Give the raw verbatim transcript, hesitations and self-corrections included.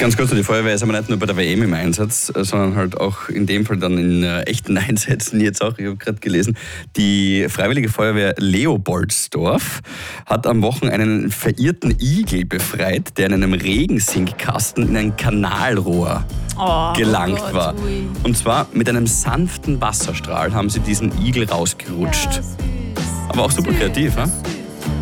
Ganz kurz, die Feuerwehr ist aber nicht nur bei der W M im Einsatz, sondern halt auch in dem Fall dann in äh, echten Einsätzen. Jetzt auch, ich habe gerade gelesen, die Freiwillige Feuerwehr Leopoldsdorf hat am Wochenende einen verirrten Igel befreit, der in einem Regensinkkasten in ein Kanalrohr Oh, gelangt Gott, war. ui. Und zwar mit einem sanften Wasserstrahl haben sie diesen Igel rausgerutscht. Ja, süß. Aber auch super Süß, kreativ, ne? süß.